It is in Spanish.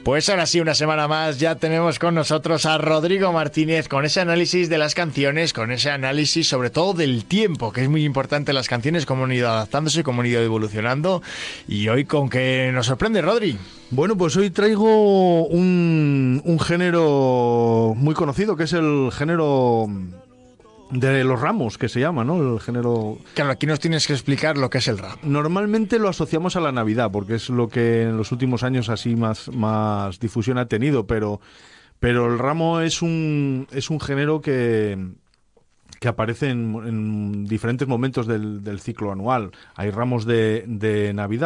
Pues ahora sí, una semana más ya tenemos con nosotros a Rodrigo Martínez con ese análisis de las canciones, con ese análisis sobre todo del tiempo, que es muy importante las canciones, cómo han ido adaptándose, cómo han ido evolucionando. Y hoy con qué nos sorprende, Rodri. Bueno, pues hoy traigo un género muy conocido, que es el género de los ramos, que se llama, ¿no? El género... Claro, aquí nos tienes que explicar lo que es el rap. Normalmente lo asociamos a la Navidad, porque es lo que en los últimos años así más difusión ha tenido, pero el ramo es un género que aparece en diferentes momentos del ciclo anual. Hay ramos de Navidad.